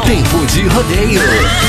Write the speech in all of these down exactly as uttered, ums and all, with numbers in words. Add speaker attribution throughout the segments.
Speaker 1: Tempo de rodeio.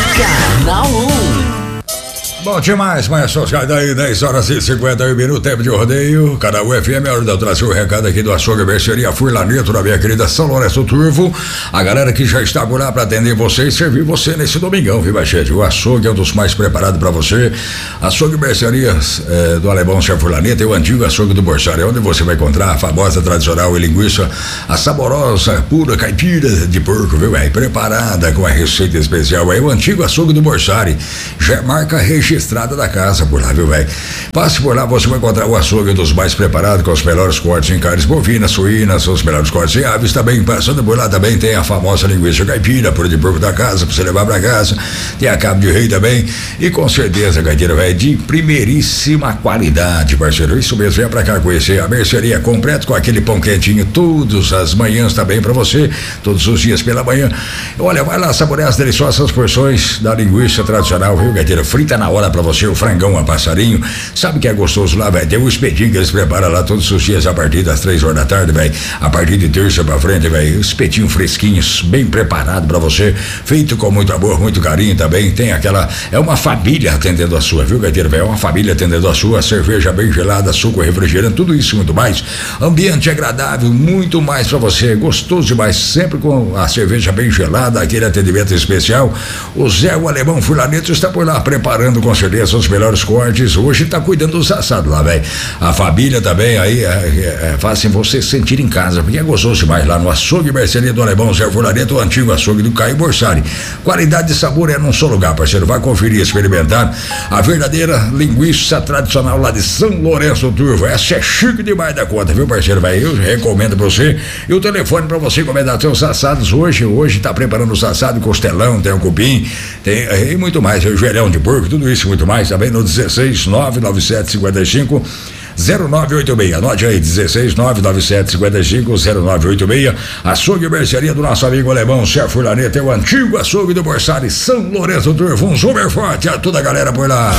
Speaker 1: Canal um.
Speaker 2: Bom demais, mas só sai daí, dez horas e cinquenta e um minutos, tempo de rodeio. Canal F M, é hora de eu trazer o recado aqui do açougue Mercearia Furlaneto, da minha querida São Lourenço Turvo. A galera que já está por lá para atender você e servir você nesse domingão, viu, gente? O açougue é um dos mais preparados para você. Açougue Mercearia é, do Alemão Ser Furlaneto é o antigo açougue do Borsari, onde você vai encontrar a famosa, tradicional e linguiça, a saborosa, pura caipira de porco, viu, velho? Preparada com a receita especial. É o antigo açougue do Borsari, já é marca registrada da casa por lá, viu, velho? Passe por lá, você vai encontrar o açougue dos mais preparados, com os melhores cortes em carnes bovinas, suínas, os melhores cortes em aves. Também passando por lá também tem a famosa linguiça caipira, pura de porco da casa, pra você levar pra casa. Tem a cabo de rei também. E com certeza, gaiteira, velho, de primeiríssima qualidade, parceiro. Isso mesmo, venha pra cá conhecer a mercearia completa, com aquele pão quentinho todas as manhãs também pra você, todos os dias pela manhã. Olha, vai lá saborear as deliciosas porções da linguiça tradicional, viu, gaiteira? Frita na hora pra você, o frangão a passarinho. Sabe que é gostoso lá, velho? Tem um espetinho que eles preparam lá todos os dias a partir das três horas da tarde, velho. A partir de terça pra frente, velho. Espetinho fresquinho, bem preparado pra você, feito com muito amor, muito carinho também. Tem aquela, é uma família atendendo a sua, viu, gaiteiro, velho? É uma família atendendo a sua, cerveja bem gelada, suco refrigerante, tudo isso e muito mais. Ambiente agradável, muito mais pra você, gostoso demais, sempre com a cerveja bem gelada, aquele atendimento especial. O Zé, o Alemão Furlaneto, está por lá preparando com certeza os melhores cortes. Hoje tá cuidando dos assados lá, velho. A família também aí é, é, é, fazem você sentir em casa, porque é gostoso demais lá no açougue Mercearia do Alemão Zé Furlaneto, o antigo açougue do Caio Borsari. Qualidade e sabor é num só lugar, parceiro. Vai conferir, experimentar a verdadeira linguiça tradicional lá de São Lourenço Turvo. Essa é chique demais da conta, viu, parceiro? Vai, eu recomendo pra você. E o telefone pra você encomendar seus assados hoje. Hoje tá preparando os assados, costelão, tem o cupim, tem e muito mais, o joelhão de porco, tudo isso e muito mais também no dezesseis nove nove sete cinco cinco zero nove oito seis. Anote aí, dezesseis nove nove sete cinco cinco zero nove oito seis. Açougue Mercearia do nosso amigo alemão Ser Furlaneto, é o antigo açougue do Borsari, São Lourenço Turvo. Um super forte a toda a galera por lá.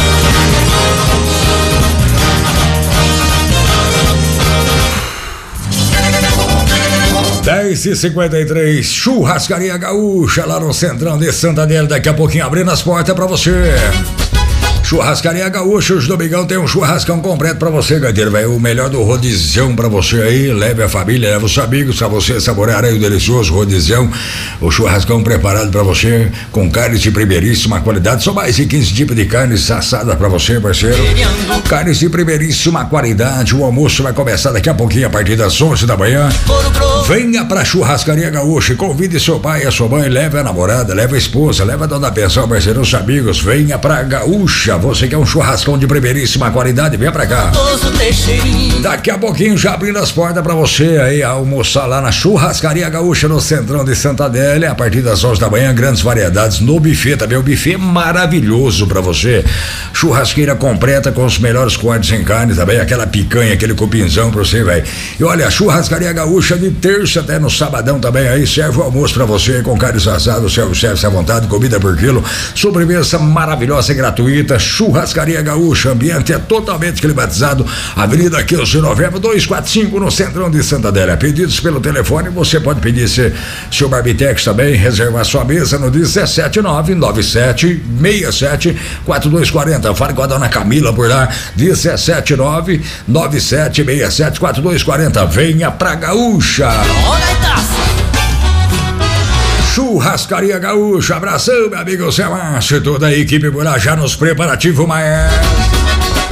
Speaker 2: dez e cinquenta e três, Churrascaria Gaúcha, lá no centrão de Santa Adélia, daqui a pouquinho abrindo as portas pra você. Churrascaria Gaúcha, os domingão tem um churrascão completo pra você, gaiteiro, velho. O melhor do rodizão pra você aí. Leve a família, leve os amigos pra você saborear aí o delicioso rodizão. O churrascão preparado pra você, com carnes de primeiríssima qualidade. São mais de quinze tipos de carnes assadas pra você, parceiro. Carnes de primeiríssima qualidade. O almoço vai começar daqui a pouquinho, a partir das onze da manhã. Venha pra Churrascaria Gaúcha, convide seu pai e a sua mãe, leve a namorada, leve a esposa, leve a dona pensão, parceiro, os amigos. Venha pra Gaúcha. Você quer um churrascão de primeiríssima qualidade? Vem pra cá. Daqui a pouquinho já abrindo as portas pra você aí almoçar lá na Churrascaria Gaúcha, no centrão de Santa Adélia, a partir das onze da manhã, grandes variedades no buffet também. O buffet maravilhoso pra você. Churrasqueira completa com os melhores cortes em carne também, aquela picanha, aquele cupinzão pra você, velho. E olha, a Churrascaria Gaúcha de terça até no sabadão também aí, serve o almoço pra você com carnes assadas, serve-se à vontade, comida por quilo, sobremesa maravilhosa e gratuita. Churrascaria Gaúcha, ambiente é totalmente climatizado. Avenida quinze de novembro, duzentos e quarenta e cinco, no centrão de Santa Adélia. Pedidos pelo telefone, você pode pedir se, seu Barbitex também, reservar sua mesa no dezessete nove nove sete seis sete quatro dois quatro zero. Fale com a dona Camila por lá, dezessete nove nove sete seis sete quatro dois quatro zero. Venha pra Gaúcha. Churrascaria Gaúcha, abração, meu amigo Zé Márcio, toda a equipe por lá já nos preparativos, maestro.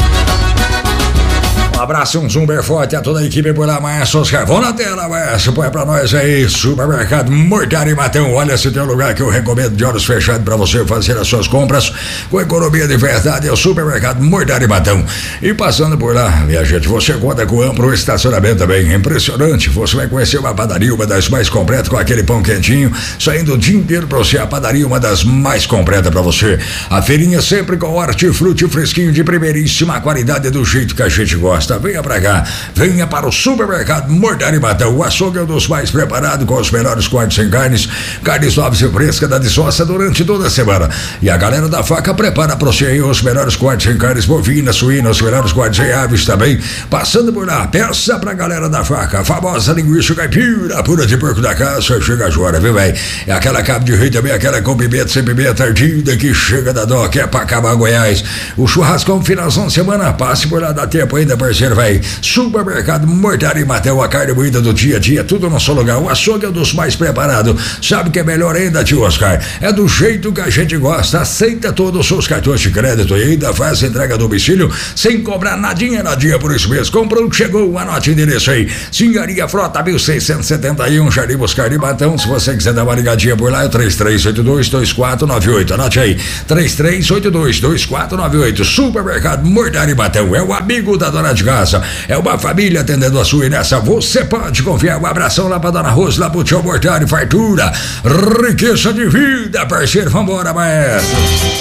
Speaker 2: Um abraço, um zumber forte a toda a equipe por lá, maestro Oscar. Vão na tela, maestro, põe pra nós aí, Supermercado Mortari Matão. Olha, se tem um lugar que eu recomendo de olhos fechados pra você fazer as suas compras com economia de verdade, é o Supermercado Mortari Matão. E passando por lá, minha gente, você conta com amplo estacionamento também, impressionante. Você vai conhecer uma padaria, uma das mais completas, com aquele pão quentinho, saindo o dia inteiro pra você. A padaria, uma das mais completas pra você. A feirinha sempre com hortifruti fresquinho de primeiríssima qualidade, do jeito que a gente gosta. gosta, venha pra cá. Venha para o Supermercado Mortari Matão. O açougue é um dos mais preparados, com os melhores cortes em carnes, carnes novas e frescas da de soça durante toda a semana. E a galera da faca prepara para você aí os melhores cortes em carnes bovinas, suínas, os melhores cortes em aves também. Passando por lá, peça pra galera da faca, a famosa linguiça caipira, pura de porco da caça, chega agora, viu, velho? É aquela cabo de rei também, aquela com pimenta, sem pimenta ardida, que chega da dó, que é pra acabar Goiás. O churrascão finalzão de semana, passe por lá, dá tempo ainda, parceiro, velho. Supermercado Mortari Matão, a carne moída do dia a dia, tudo no seu lugar. O açougue é um dos mais preparados. Sabe que é melhor ainda, tio Oscar? É do jeito que a gente gosta. Aceita todos os seus cartões de crédito e ainda faz entrega a domicílio sem cobrar nadinha, nadinha por isso mesmo. Comprou, chegou, anote o endereço aí. Singaria Frota mil seiscentos e setenta e um, Jardim Boscardi Matão. Se você quiser dar uma ligadinha por lá, é três três oito dois, dois quatro nove oito. Anote aí, três três oito dois, dois quatro nove oito. Supermercado Mortari Matão. É o amigo da dona de casa. É uma família atendendo a sua e nessa você pode confiar. Um abração lá pra dona Rosa, lá pro tio Mortari, fartura, riqueza de vida, parceiro. Vambora, maestro.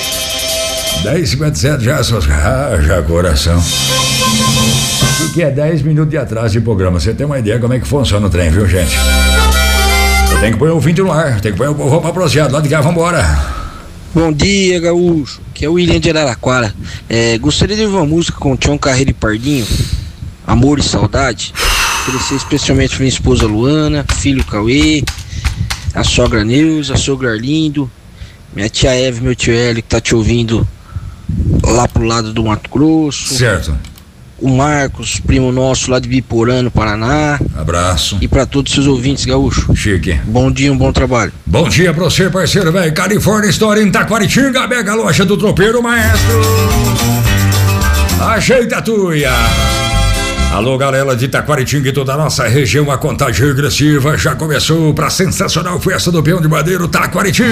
Speaker 2: dez e cinquenta e sete já, seus. Ah, já coração. O que é dez minutos de atraso de programa? Você tem uma ideia como é que funciona o trem, viu, gente? Eu tenho que pôr o ouvinte no ar, tem que pôr o roupa proseado. Lá de cá, vambora.
Speaker 3: Bom dia, gaúcho. Que é o William de Araraquara. É, gostaria de ouvir uma música com o Tião Carreiro e Pardinho, Amor e Saudade. Oferecer especialmente pra minha esposa Luana, filho Cauê, a sogra Neuza, a sogra Arlindo, minha tia Eve, meu tio Hélio, que tá te ouvindo lá pro lado do Mato Grosso.
Speaker 2: Certo.
Speaker 3: O Marcos, primo nosso lá de Biporã, no Paraná.
Speaker 2: Abraço.
Speaker 3: E pra todos os seus ouvintes, gaúcho.
Speaker 2: Chique.
Speaker 3: Bom dia, um bom trabalho.
Speaker 2: Bom dia pra você, parceiro, velho. Califórnia Store em Taquaritinga, a mega loja do tropeiro, maestro. Ajeita a tuia. Alô, galera de Taquaritinga e toda a nossa região, a contagem regressiva já começou para a sensacional festa do Peão de Madeiro Taquaritinga.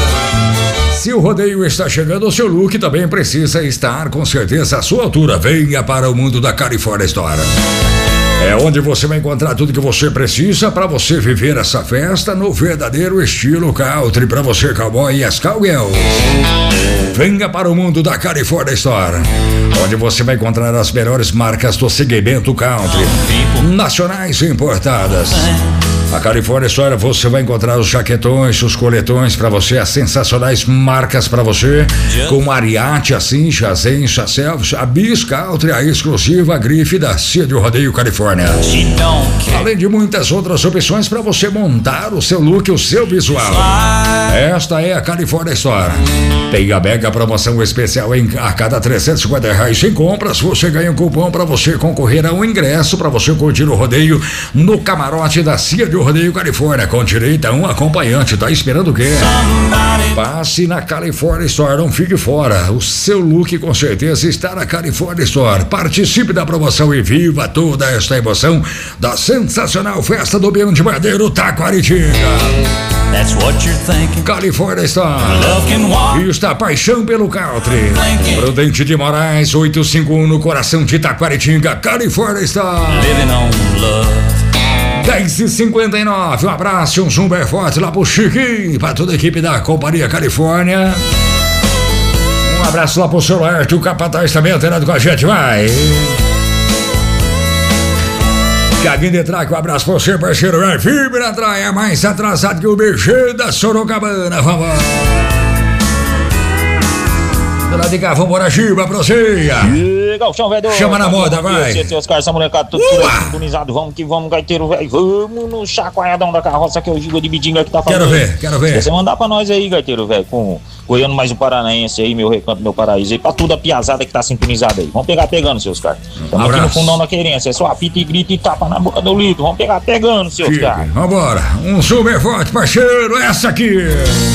Speaker 2: Se o rodeio está chegando, o seu look também precisa estar com certeza à sua altura. Venha para o mundo da Califórnia Store. É onde você vai encontrar tudo que você precisa para você viver essa festa no verdadeiro estilo country, para você cowboy e as cowgirls. Venha para o mundo da Califórnia Store, onde você vai encontrar as melhores marcas do segmento country, nacionais e importadas. A Califórnia Store você vai encontrar os jaquetões, os coletões para você, as sensacionais marcas para você, com Ariete, a Cincha, a Zencha, a Selvis, a Bis Country, a exclusiva, a grife da Cia de Rodeio Califórnia. Além de muitas outras opções para você montar o seu look, o seu visual. Esta é a Califórnia Store. Tem a mega promoção especial em a cada trezentos e cinquenta reais em compras, você ganha um cupom para você concorrer a um ingresso para você curtir o rodeio no camarote da Cia de Rodeio Califórnia, com direito a um acompanhante. Tá esperando o quê? Passe na Califórnia Store, não fique fora. O seu look com certeza está na Califórnia Store. Participe da promoção e viva toda esta emoção da sensacional festa do Peão de Madeiro Taquaritinga. Califórnia Store. Vista a paixão pelo country. Prudente de Moraes, oitocentos e cinquenta e um, no coração de Taquaritinga. Califórnia Store. dez e cinquenta e nove, um abraço, um zoom bem forte lá pro Chiquinho, pra toda a equipe da Companhia Califórnia. Um abraço lá pro celular, o Capataz também antenado com a gente, vai. Tiaguinho de Traque, um abraço pra você, parceiro, vai. Firme na traia, mais atrasado que o B G da Sorocabana, vamos. Do lado de cá, vambora, Giba, proseia.
Speaker 4: Galchão, velho.
Speaker 2: Chama na moda, vai.
Speaker 4: Os caras, essa molecada, tudo sintonizado. Vamos que vamos, gaiteiro, velho. Vamos no chacoalhadão da carroça que é o Giba de Bidinga que tá falando.
Speaker 2: Quero ver, quero ver.
Speaker 4: Você mandar pra nós aí, gaiteiro, velho, com Goiano mais um Paranaense aí, meu Recanto, meu Paraíso aí, pra toda a piazada que tá sintonizada aí. Vamos pegar pegando, seus caras. Estamos aqui no fundão da querência. É só apita e grita e tapa na boca do litro. Vamos pegar pegando, seus caras.
Speaker 2: Vambora. Um super forte, parceiro. Essa aqui.